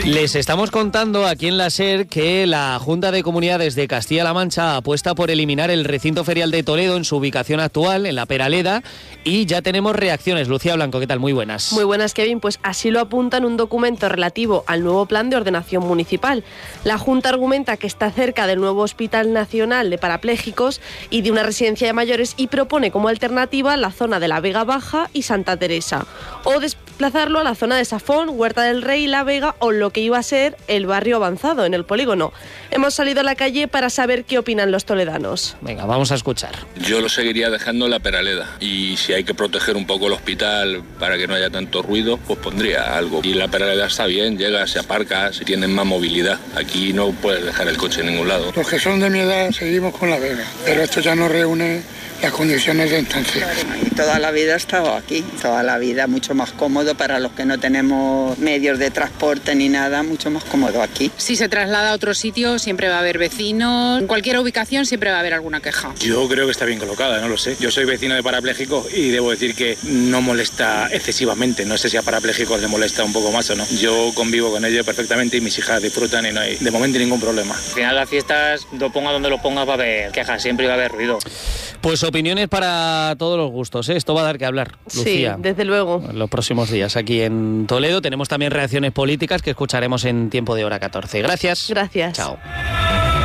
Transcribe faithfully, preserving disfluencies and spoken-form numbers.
Les estamos contando aquí en la SER que la Junta de Comunidades de Castilla-La Mancha apuesta por eliminar el recinto ferial de Toledo en su ubicación actual, en la Peraleda, y ya tenemos reacciones. Lucía Blanco, ¿qué tal? Muy buenas. Muy buenas, Kevin. Pues así lo apunta en un documento relativo al nuevo plan de ordenación municipal. La Junta argumenta que está cerca del nuevo Hospital Nacional de Parapléjicos y de una residencia de mayores y propone como alternativa la zona de la Vega Baja y Santa Teresa, o desplazarlo a la zona de Safón, Huerta del Rey, La Vega o lo que iba a ser el barrio avanzado en el polígono. Hemos salido a la calle para saber qué opinan los toledanos. Venga, vamos a escuchar. Yo lo seguiría dejando en la Peraleda, y si hay que proteger un poco el hospital para que no haya tanto ruido, pues pondría algo. Y la Peraleda está bien, llega, se aparca, si tienen más movilidad. Aquí no puedes dejar el coche en ningún lado. Los que son de mi edad seguimos con La Vega, pero esto ya no reúne las condiciones de entonces. Y toda la vida he estado aquí, toda la vida mucho más cómodo para los que no tenemos medios de transporte ni nada, mucho más cómodo aquí. Si se traslada a otro sitio siempre va a haber vecinos, en cualquier ubicación siempre va a haber alguna queja. Yo creo que está bien colocada, no lo sé. Yo soy vecino de parapléjicos y debo decir que no molesta excesivamente, no sé si a parapléjicos le molesta un poco más o no. Yo convivo con ellos perfectamente y mis hijas disfrutan y no hay de momento ningún problema. Al final las fiestas, lo ponga donde lo ponga, va a haber quejas, siempre va a haber ruido. Pues opiniones para todos los gustos, ¿eh? Esto va a dar que hablar, Lucía. Sí, desde luego. En los próximos días aquí en Toledo tenemos también reacciones políticas que escucharemos en Tiempo de Hora catorce. Gracias. Gracias. Chao.